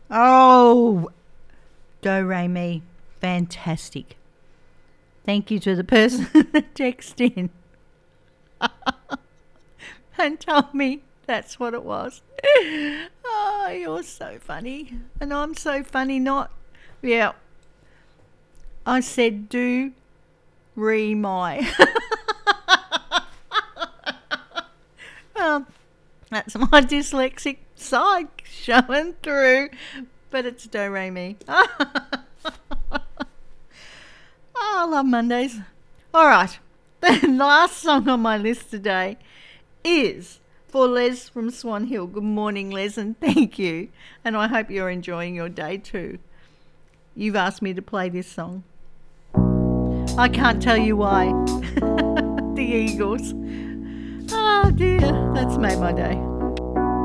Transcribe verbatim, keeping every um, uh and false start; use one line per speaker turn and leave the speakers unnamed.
Oh, do re mi. Fantastic. Thank you to the person that texted in and told me that's what it was. Oh, you're so funny. And I'm so funny not. Yeah. I said do re my. um, that's my dyslexic side showing through. But it's do re mi. Oh, I love Mondays. All right. The last song on my list today is for Les from Swan Hill. Good morning, Les, and thank you. And I hope you're enjoying your day too. You've asked me to play this song. I can't tell you why. The Eagles. Oh dear, that's made my day.